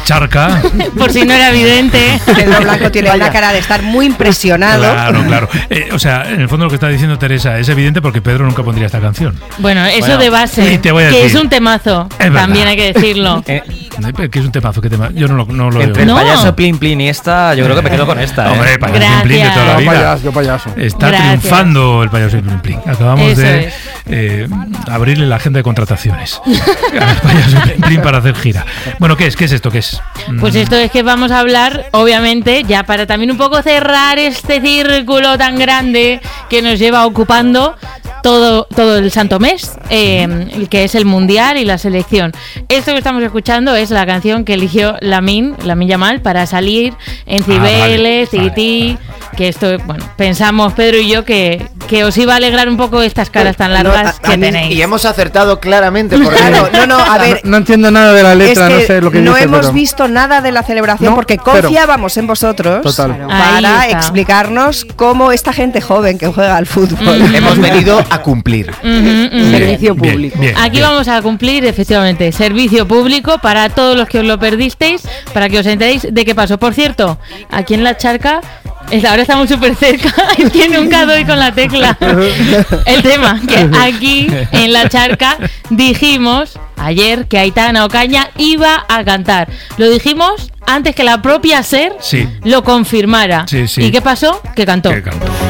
charca. Por si no era evidente. Pedro Blanco tiene una cara de estar muy impresionado. Claro. O sea, en el fondo lo que está diciendo Teresa es evidente porque Pedro nunca pondría esta canción. Bueno, eso de base, te voy a que decir, es un temazo, también hay que decirlo. ¿Qué es un temazo? ¿Qué tema? Yo no lo Entre veo. el payaso Plin Plin y esta, yo creo que me quedo con esta. Hombre, payaso Plin Plin de toda la vida. Yo payaso. Está triunfando el payaso Plin Plin. Acabamos Eso de abrirle la agenda de contrataciones al payaso Plin Plin para hacer gira. Bueno, ¿qué es esto? ¿Qué es? Pues esto es que vamos a hablar, obviamente, ya para también un poco cerrar este círculo tan grande que nos lleva ocupando todo el santo mes, que es el Mundial y la selección. Esto que estamos escuchando es la canción que eligió Lamine Yamal para salir en Cibeles, Tití, que esto, bueno, pensamos Pedro y yo que os iba a alegrar un poco estas caras tan largas que tenéis. Y hemos acertado claramente. Porque a ver, no entiendo nada de la letra, es que no sé lo que no dice, hemos pero visto nada de la celebración porque confiábamos en vosotros para explicarnos cómo esta gente joven que juega al fútbol hemos venido a cumplir. Servicio público. Bien. Aquí vamos a cumplir, efectivamente, servicio público para todos los que os lo perdisteis, para que os enteréis de qué pasó. Por cierto, aquí en La Charca, ahora estamos súper cerca, es que nunca doy con la tecla. El tema, que aquí en La Charca dijimos ayer que Aitana Ocaña iba a cantar. Lo dijimos antes que la propia SER lo confirmara. Sí. ¿Y qué pasó? Que cantó. Que cantó.